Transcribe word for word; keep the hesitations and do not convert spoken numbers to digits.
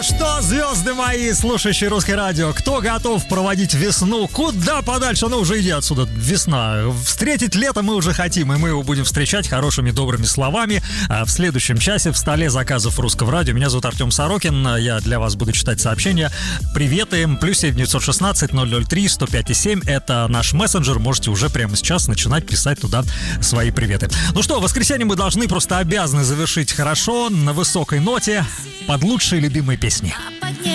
Что, звезды мои, слушающие русское радио, кто готов проводить весну куда подальше? Ну, уже иди отсюда, весна. Встретить лето мы уже хотим, и мы его будем встречать хорошими, добрыми словами. А в следующем часе в столе заказов русского радио. Меня зовут Артем Сорокин, я для вас буду читать сообщения. Приветы, плюс семь девятьсот шестнадцать ноль ноль три сто пять семь, это наш мессенджер, можете уже прямо сейчас начинать писать туда свои приветы. Ну что, в воскресенье мы должны, просто обязаны завершить хорошо, на высокой ноте, под лучшие любимые песни.